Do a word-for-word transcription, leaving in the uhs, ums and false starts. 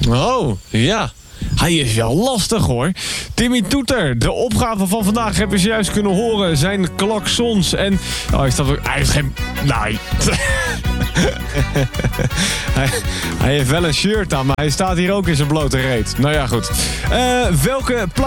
Oh, ja. Hij is wel lastig, hoor. Timmy Toeter, de opgave van vandaag hebben ze juist kunnen horen. Zijn klaksons en... Oh, hij staat ook... Hij heeft geen... Nee. hij, hij heeft wel een shirt aan, maar hij staat hier ook in zijn blote reet. Nou ja, goed. Uh, welke plaats...